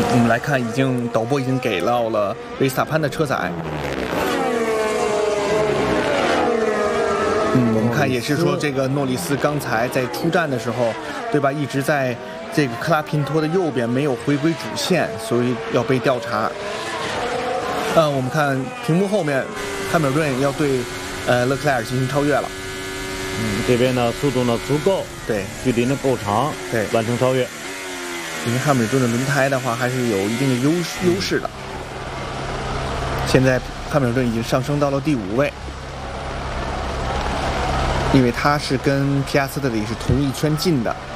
我们来看，导播已经给到了维斯塔潘的车载。我们看也是说，这个诺里斯刚才在出站的时候，对吧，一直在这个克拉平托的右边，没有回归主线，所以要被调查。我们看屏幕后面，汉密尔顿要对勒克莱尔进行超越了。 这边呢速度呢足够， 对， 距离呢够长， 对， 完成超越。 因为汉密尔顿的轮胎的话还是有一定的优势的。现在汉密尔顿已经上升到了第5位，因为他是跟皮亚斯特里是同一圈进的。